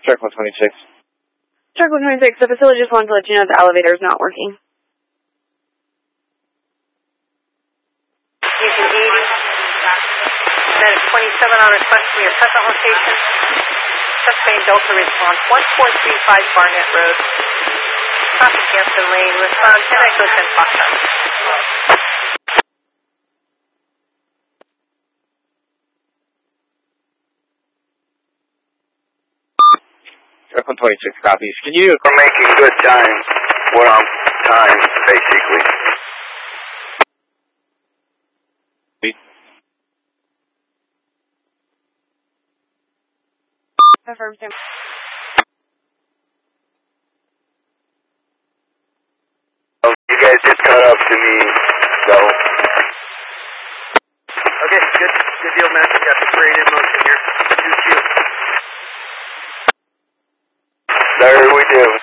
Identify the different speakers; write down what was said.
Speaker 1: Truck 126.
Speaker 2: Truck 126, the facility just wanted to let you know the elevator is not working.
Speaker 3: Using 80, then 27 on request from your present location. Sustained Delta response, 1435 Barnett Road. Traffic Hampton Lane, respond 10 Echo 10 Foxtrot.
Speaker 1: Truck 126 copies. Can you...
Speaker 4: We're making good time. We're on time, basically.
Speaker 2: Confirm, Sam.
Speaker 4: Oh, you guys just caught up to me, so. Okay, good deal, man. We got the parade in motion here. 2Q. There we do.